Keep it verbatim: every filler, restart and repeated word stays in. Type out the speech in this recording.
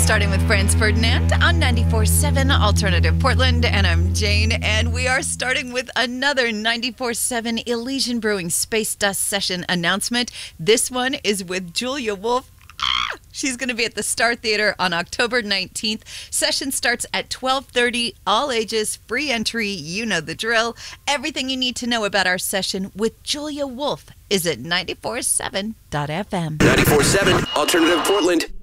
Starting with Franz Ferdinand on ninety-four point seven Alternative Portland, and I'm Jane, and we are starting with another ninety-four point seven Elysian Brewing Space Dust Session announcement. This one is with Julia Wolf. She's going to be at the Star Theater on October nineteenth. Session starts at twelve thirty, all ages, free entry, you know the drill. Everything you need to know about our session with Julia Wolf is at ninety-four point seven dot f m. ninety-four point seven Alternative Portland.